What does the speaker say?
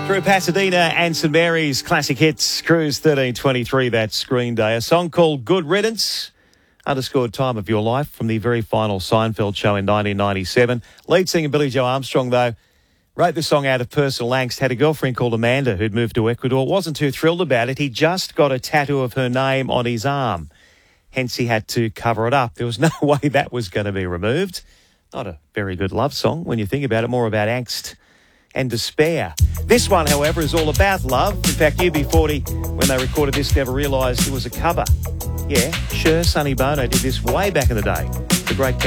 Through Pasadena and St Mary's classic hits, Cruise 1323, that's Green Day. A song called Good Riddance, underscored time of your life from the very final Seinfeld show in 1997. Lead singer Billy Joe Armstrong, though, wrote the song out of personal angst, had a girlfriend called Amanda who'd moved to Ecuador, wasn't too thrilled about it. He just got a tattoo of her name on his arm. Hence, he had to cover it up. There was no way that was going to be removed. Not a very good love song when you think about it, more about angst and despair. This one, however, is all about love. In fact, UB40, when they recorded this, never realised it was a cover. Yeah, sure, Sonny Bono did this way back in the day. The great